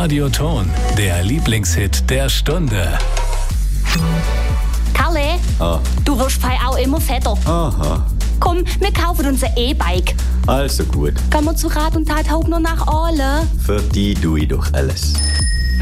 Radioton, der Lieblingshit der Stunde. Karle, du wirst fei auch immer fetter. Aha, Komm, wir kaufen uns ein E-Bike. also gut. Gehen wir zu Rat und Tat Hauptner nach Aale. Für die tue ich doch alles.